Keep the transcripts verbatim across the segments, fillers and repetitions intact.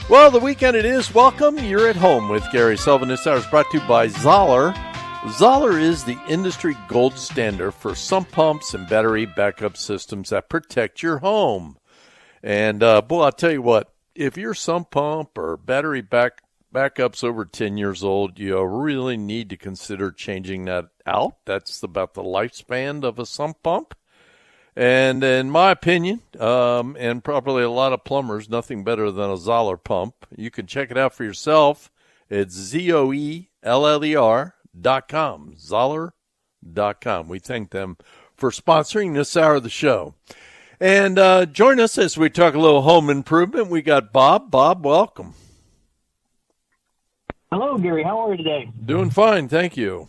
Well, the weekend it is. Welcome. You're at home with Gary Sullivan. This hour is brought to you by Zoller. Zoller is the industry gold standard for sump pumps and battery backup systems that protect your home. And, uh, boy, I'll tell you what, if your sump pump or battery back backup's over ten years old, you really need to consider changing that out. That's about the lifespan of a sump pump. And in my opinion, um, and probably a lot of plumbers, nothing better than a Zoller pump. You can check it out for yourself. It's Z O E L L E R dot com, Zoller dot com. We thank them for sponsoring this hour of the show. And uh, join us as we talk a little home improvement. We got Bob. Bob, welcome. Hello, Gary. How are you today? Doing fine, thank you.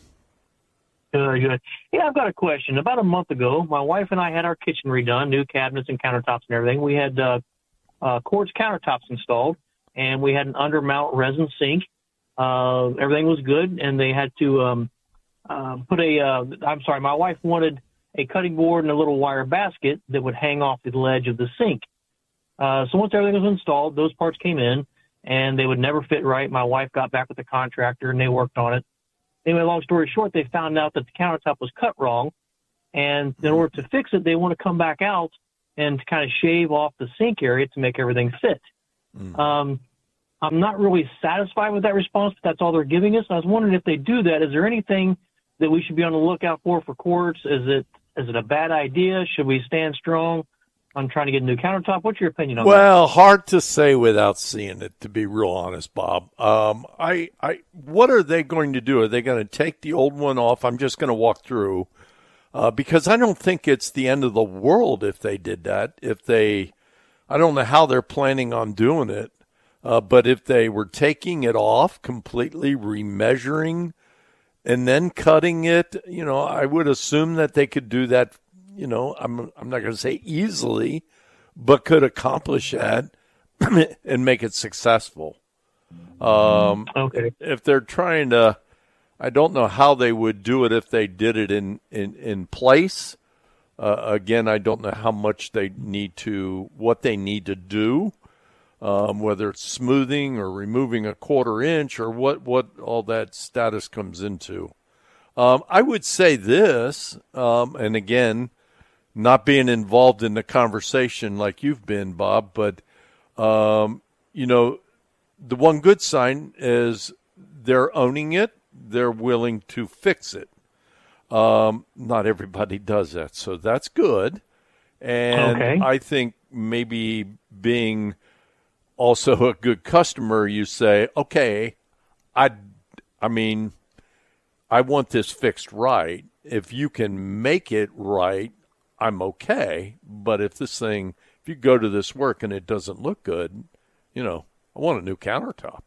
Good, good. Yeah, I've got a question. About a month ago, my wife and I had our kitchen redone, new cabinets and countertops and everything. We had uh, uh, quartz countertops installed, and we had an undermount resin sink. Uh, everything was good, and they had to um, uh, put a, uh, I'm sorry, my wife wanted a cutting board and a little wire basket that would hang off the ledge of the sink. Uh, so once everything was installed, those parts came in, and they would never fit right. My wife got back with the contractor, and they worked on it. Anyway, long story short, they found out that the countertop was cut wrong, and in order to fix it, they want to come back out and kind of shave off the sink area to make everything fit. Mm. Um, I'm not really satisfied with that response, but that's all they're giving us. I was wondering if they do that, is there anything that we should be on the lookout for for quartz? Is it is it a bad idea? Should we stand strong on trying to get a new countertop? What's your opinion on well, that? Well, hard to say without seeing it, to be real honest, Bob. Um, I, I, what are they going to do? Are they going to take the old one off? I'm just going to walk through uh, because I don't think it's the end of the world if they did that. If they, I don't know how they're planning on doing it, uh, but if they were taking it off completely, remeasuring, and then cutting it, you know, I would assume that they could do that. You know, I'm I'm not going to say easily, but could accomplish that and make it successful. Um, okay. If they're trying to, I don't know how they would do it if they did it in, in, in place. Uh, again, I don't know how much they need to, what they need to do, um, whether it's smoothing or removing a quarter inch or what, what all that status comes into. Um, I would say this, um, and again, not being involved in the conversation like you've been, Bob, but, um, you know, the one good sign is they're owning it. They're willing to fix it. Um, not everybody does that, so that's good. And okay. I think maybe being also a good customer, you say, okay, I, I mean, I want this fixed right. If you can make it right, I'm okay, but if this thing, if you go to this work and it doesn't look good, you know, I want a new countertop.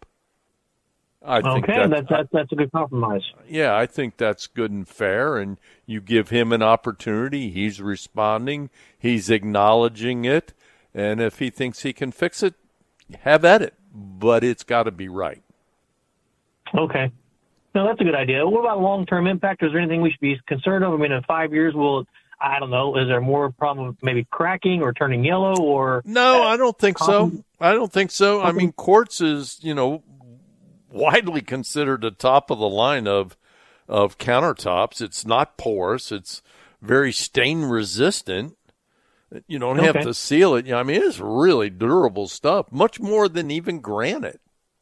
I think okay, that's, that's, that's a good compromise. Yeah, I think that's good and fair, and you give him an opportunity. He's responding. He's acknowledging it, and if he thinks he can fix it, have at it, but it's got to be right. Okay. No, that's a good idea. What about long-term impact? Is there anything we should be concerned of? I mean, in five years, will it, I don't know, is there more problem with maybe cracking or turning yellow or? No, I don't think so. I don't think so. I mean, quartz is, you know, widely considered the top of the line of of countertops. It's not porous. It's very stain resistant. You don't have okay. to seal it. I mean, it's really durable stuff, much more than even granite.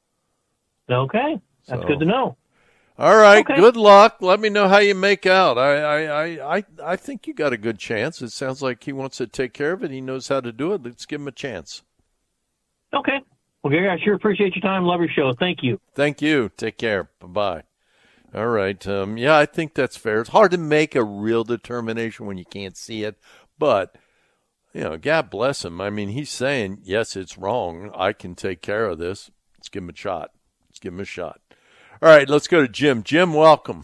Okay, that's so good to know. All right, okay. Good luck. Let me know how you make out. I, I, I, I, I think you got a good chance. It sounds like he wants to take care of it. He knows how to do it. Let's give him a chance. Okay. Well, Gary, I sure appreciate your time. Love your show. Thank you. Thank you. Take care. Bye-bye. All right. Um, yeah, I think that's fair. It's hard to make a real determination when you can't see it, but, you know, God bless him. I mean, he's saying, yes, it's wrong. I can take care of this. Let's give him a shot. Let's give him a shot. All right, let's go to Jim. Jim, welcome.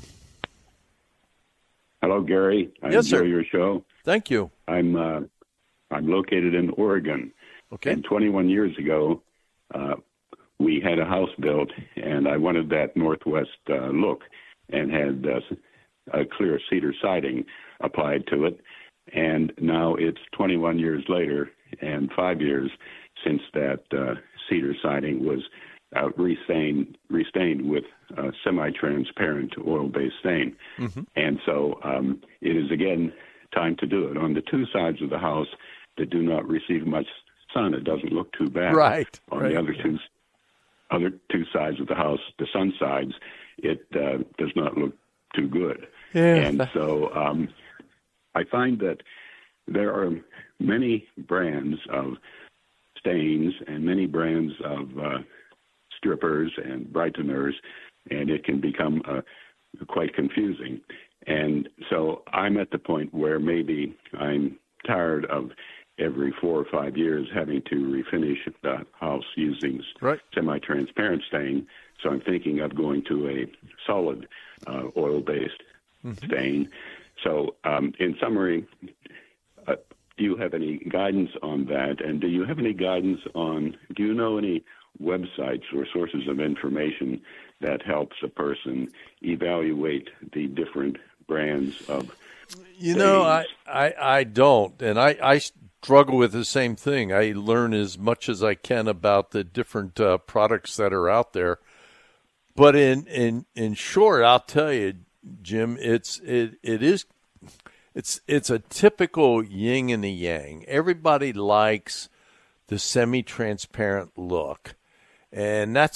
Hello, Gary. I yes, enjoy sir. your show. Thank you. I'm uh, I'm located in Oregon. Okay. And twenty-one years ago, uh, we had a house built, and I wanted that northwest uh, look, and had uh, a clear cedar siding applied to it. And now it's twenty-one years later, and five years since that uh, cedar siding was uh, restained, restained with uh, semi-transparent oil-based stain. Mm-hmm. And so um, it is, again, time to do it. On the two sides of the house that do not receive much sun, it doesn't look too bad. Right. On right. the other two, other two sides of the house, the sun sides, it uh, does not look too good. Yeah. And so um, I find that there are many brands of stains and many brands of uh, strippers and brighteners, and it can become uh, quite confusing. And so I'm at the point where maybe I'm tired of every four or five years having to refinish the house using right. semi-transparent stain. So I'm thinking of going to a solid uh, oil-based mm-hmm. stain. So um, in summary, uh, do you have any guidance on that? And do you have any guidance on, do you know any websites or sources of information that helps a person evaluate the different brands of You know, I, I, I don't. And I, I struggle with the same thing. I learn as much as I can about the different uh, products that are out there. But in, in, in short, I'll tell you, Jim, it's it it is it's it's a typical yin and a yang. Everybody likes the semi-transparent look, and that's